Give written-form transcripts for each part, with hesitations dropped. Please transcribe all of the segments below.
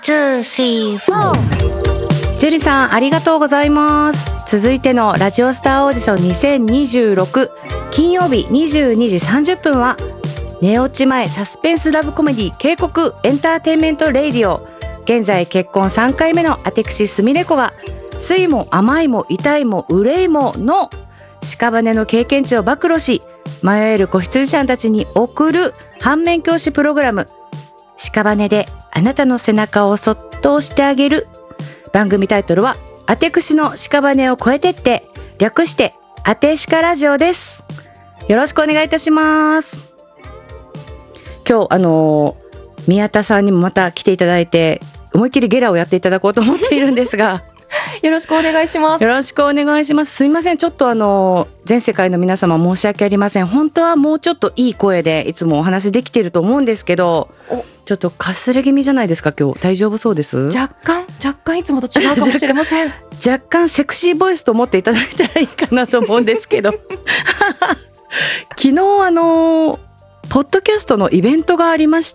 2、3、4。 ジュリさんありがとうございます。続いてのラジオスターオーディション2026金曜日22時30分は寝落ち前サスペンスラブコメディ警告エンターテインメントレイディオ。現在結婚3回目のアテクシスミレコが酸いも甘いも痛いも憂いもの屍の経験値を暴露し、迷える子羊ちゃんたちに送る反面教師プログラム、屍であなたの背中をそっと押してあげる。番組タイトルはアテクシの屍を越えてって、略してアテシカラジオです。よろしくお願いいたします。今日宮田さんにもまた来ていただいて、思いっきりゲラをやっていただこうと思っているんですがよろしくお願いします。 よろしくお願いします。すみません、ちょっと全世界の皆様申し訳ありません。本当はもうちょっといい声でいつもお話できていると思うんですけど、ちょっとかすれ気味じゃないですか。今日大丈夫そうです？ 若干いつもと違うかもしれません若干セクシーボイスと思っていただいたらいいかなと思うんですけど昨日ポッドキャストのイベントがありまして、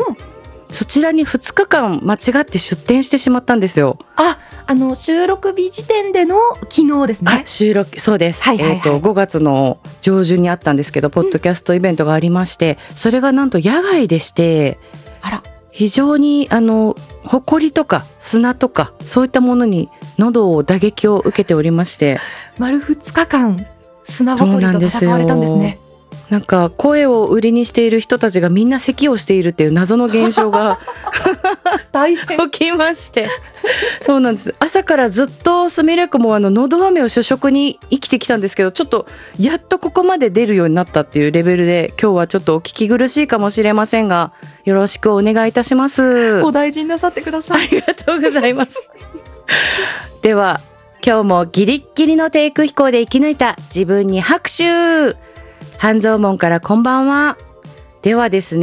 そちらに2日間間違って出展してしまったんですよ。 収録日時点での昨日ですね。 収録そうです、5月の上旬にあったんですけど、ポッドキャストイベントがありまして、それがなんと野外でして、非常に埃とか砂とかそういったものに喉を打撃を受けておりまして、 丸2日間砂ぼこりと戦われたんですね。 なんか声を売りにしている人たちがみんな咳をしているっていう謎の現象が大変起きましてそうなんです。朝からずっとスミレコも喉飴を主食に生きてきたんですけど、ちょっとやっとここまで出るようになったっていうレベルで、今日はちょっとお聞き苦しいかもしれませんが、よろしくお願いいたします。 お大事になさってください。 ありがとうございますでは今日もギリッギリの低空飛行で生き抜いた自分に拍手。半蔵門からこんばんは。ではですね、